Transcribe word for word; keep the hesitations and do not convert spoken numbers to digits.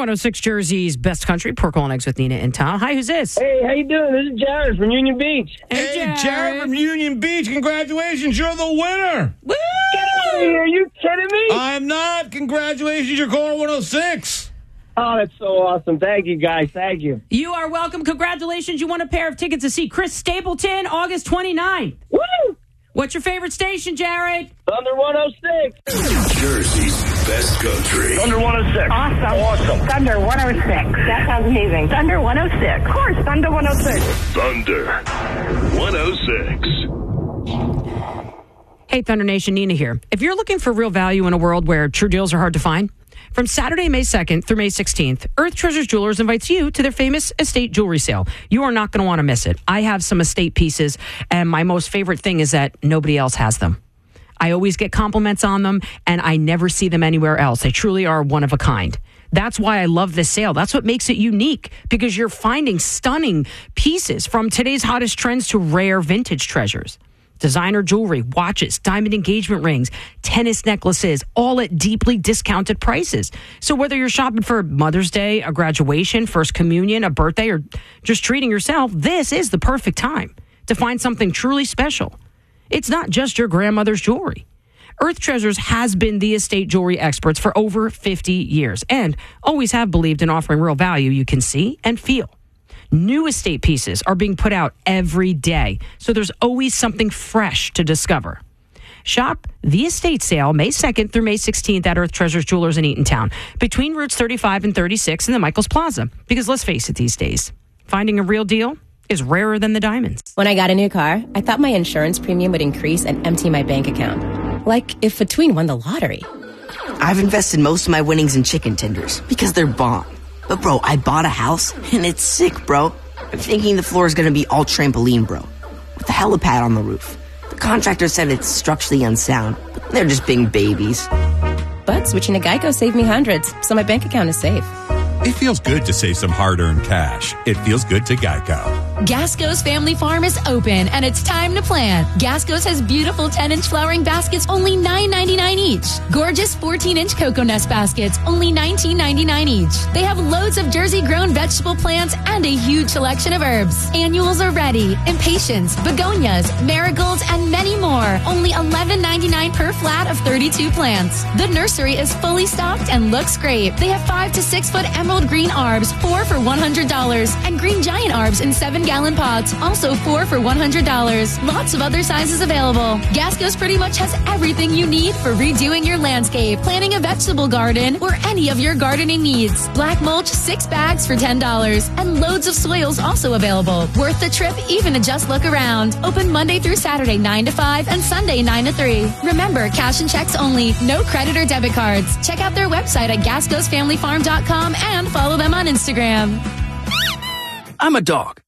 one oh six Jersey's best country, pork and eggs with Nina and Tom. Hi, who's this? Hey, how you doing? This is Jared from Union Beach. Hey, Jared. Jared from Union Beach. Congratulations, you're the winner. Woo! Get out of here. Are you kidding me? I'm not. Congratulations, you're caller one oh six. Oh, that's so awesome. Thank you, guys. Thank you. You are welcome. Congratulations. You won a pair of tickets to see Chris Stapleton August twenty-ninth. Woo! What's your favorite station, Jared? Thunder one oh six. Jersey's best country. Thunder one oh six. Awesome. Awesome. Thunder one oh six. That sounds amazing. Thunder one oh six. Of course, Thunder one oh six. Thunder one oh six. Hey, Thunder Nation, Nina here. If you're looking for real value in a world where true deals are hard to find, from Saturday, May second through May sixteenth, Earth Treasures Jewelers invites you to their famous estate jewelry sale. You are not going to want to miss it. I have some estate pieces, and my most favorite thing is that nobody else has them. I always get compliments on them, and I never see them anywhere else. They truly are one of a kind. That's why I love this sale. That's what makes it unique, because you're finding stunning pieces from today's hottest trends to rare vintage treasures. Designer jewelry, watches, diamond engagement rings, tennis necklaces, all at deeply discounted prices. So whether you're shopping for Mother's Day, a graduation, first communion, a birthday, or just treating yourself, this is the perfect time to find something truly special. It's not just your grandmother's jewelry. Earth Treasures has been the estate jewelry experts for over fifty years and always have believed in offering real value you can see and feel. New estate pieces are being put out every day, so there's always something fresh to discover. Shop the estate sale May second through May sixteenth at Earth Treasures Jewelers in Eatontown, between Routes thirty-five and thirty-six in the Michaels Plaza. Because let's face it, these days, finding a real deal is rarer than the diamonds. When I got a new car, I thought my insurance premium would increase and empty my bank account. Like if Between won the lottery. I've invested most of my winnings in chicken tenders because they're bomb. But, bro, I bought a house, and it's sick, bro. I'm thinking the floor is going to be all trampoline, bro, with a helipad on the roof. The contractor said it's structurally unsound, but they're just being babies. But switching to Geico saved me hundreds, so my bank account is safe. It feels good to save some hard-earned cash. It feels good to Geico. Gasco's Family Farm is open, and it's time to plant. Gasco's has beautiful ten-inch flowering baskets, only nine ninety-nine each. Gorgeous fourteen-inch cocoa nest baskets, only nineteen ninety-nine each. They have loads of Jersey-grown vegetable plants and a huge selection of herbs. Annuals are ready, impatiens, begonias, marigolds, and many more. Only eleven ninety-nine per flat of thirty-two plants. The nursery is fully stocked and looks great. They have five to six foot emerald green arbs, four for one hundred dollars, and green giant arbs in seven gallon pots, also four for one hundred dollars. Lots of other sizes available. Gasco's pretty much has everything you need for redoing your landscape, planting a vegetable garden, or any of your gardening needs. Black mulch, six bags for ten dollars, and loads of soils also available. Worth the trip even to just look around. Open Monday through Saturday nine to five and Sunday nine to three. Remember, cash and checks only, no credit or debit cards. Check out their website at gascos family farm dot com and follow them on Instagram. I'm a dog.